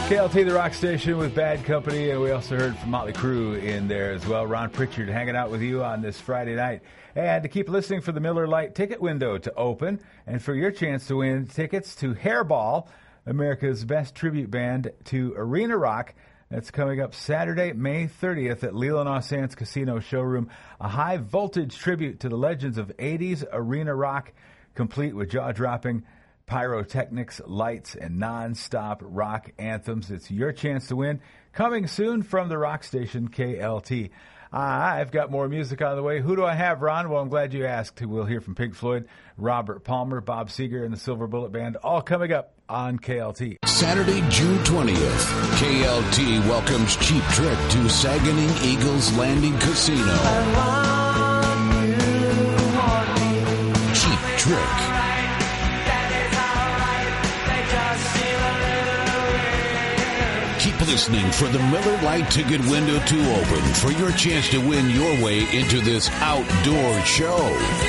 KLT, the rock station with Bad Company, and we also heard from Motley Crue in there as well. Ron Pritchard hanging out with you on this Friday night. And to keep listening for the Miller Lite ticket window to open, and for your chance to win tickets to Hairball, America's best tribute band to Arena Rock. That's coming up Saturday, May 30th at Leland Austin's Casino Showroom. A high-voltage tribute to the legends of 80s Arena Rock, complete with jaw-dropping pyrotechnics, lights, and non-stop rock anthems. It's your chance to win. Coming soon from the rock station KLT. I've got more music on the way. Who do I have, Ron? Well, I'm glad you asked. We'll hear from Pink Floyd, Robert Palmer, Bob Seger, and the Silver Bullet Band, all coming up on KLT. Saturday, June 20th, KLT welcomes Cheap Trick to Saganing Eagles Landing Casino. Cheap Trick. Keep listening for the Miller Lite ticket window to open for your chance to win your way into this outdoor show.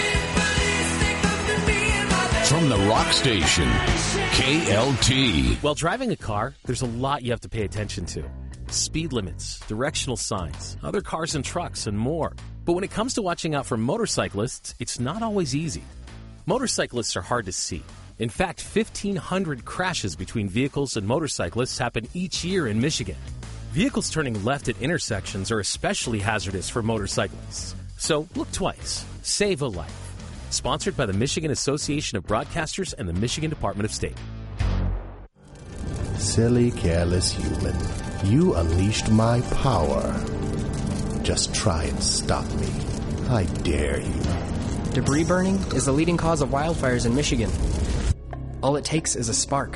From the rock station, KLT. While driving a car, there's a lot you have to pay attention to. Speed limits, directional signs, other cars and trucks, and more. But when it comes to watching out for motorcyclists, it's not always easy. Motorcyclists are hard to see. In fact, 1,500 crashes between vehicles and motorcyclists happen each year in Michigan. Vehicles turning left at intersections are especially hazardous for motorcyclists. So look twice. Save a life. Sponsored by the Michigan Association of Broadcasters and the Michigan Department of State. Silly, careless human. You unleashed my power. Just try and stop me. I dare you. Debris burning is the leading cause of wildfires in Michigan. All it takes is a spark.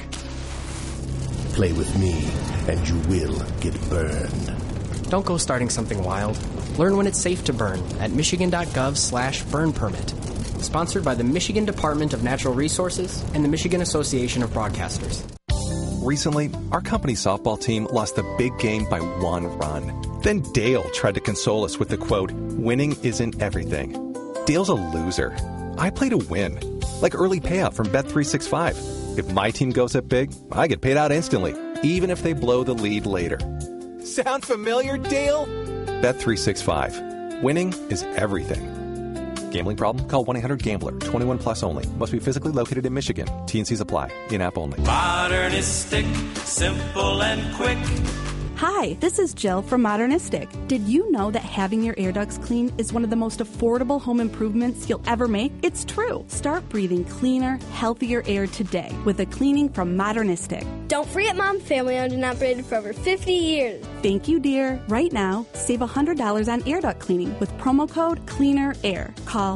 Play with me, and you will get burned. Don't go starting something wild. Learn when it's safe to burn at michigan.gov/burn permit. Sponsored by the Michigan Department of Natural Resources and the Michigan Association of Broadcasters. Recently, our company softball team lost the big game by 1 run. Then Dale tried to console us with the quote, "Winning isn't everything." Dale's a loser. I play to win. Like early payout from Bet365. If my team goes up big, I get paid out instantly, even if they blow the lead later. Sound familiar, Dale? Bet365. Winning is everything. Gambling problem? Call 1-800-GAMBLER. 21 plus only. Must be physically located in Michigan. T&Cs apply. In-app only. Modernistic, simple and quick. Hi, this is Jill from Modernistic. Did you know that having your air ducts clean is one of the most affordable home improvements you'll ever make? It's true. Start breathing cleaner, healthier air today with a cleaning from Modernistic. Don't forget, Mom, family owned and operated for over 50 years. Thank you, dear. Right now, save $100 on air duct cleaning with promo code CLEANERAIR. Call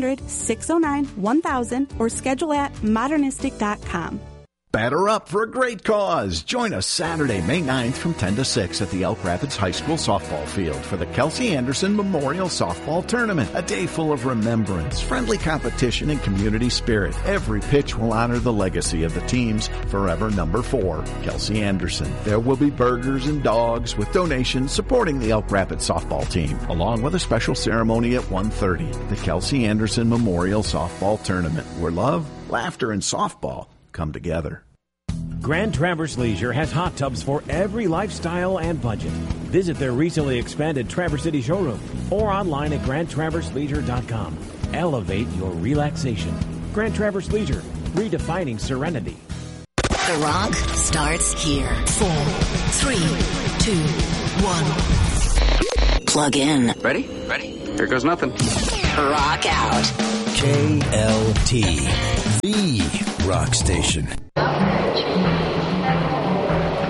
800-609-1000 or schedule at modernistic.com. Batter up for a great cause. Join us Saturday, May 9th from 10 to 6 at the Elk Rapids High School softball field for the Kelsey Anderson Memorial Softball Tournament. A day full of remembrance, friendly competition, and community spirit. Every pitch will honor the legacy of the team's forever number 4, Kelsey Anderson. There will be burgers and dogs with donations supporting the Elk Rapids softball team, along with a special ceremony at 1:30. The Kelsey Anderson Memorial Softball Tournament, where love, laughter, and softball come together. Grand Traverse Leisure has hot tubs for every lifestyle and budget. Visit their recently expanded Traverse City showroom or online at grandtraverseleisure.com. Elevate your relaxation. Grand Traverse Leisure, redefining serenity. The rock starts here. 4, 3, 2, 1. Plug in. Ready? Ready. Here goes nothing. Rock out. KLT, the rock station.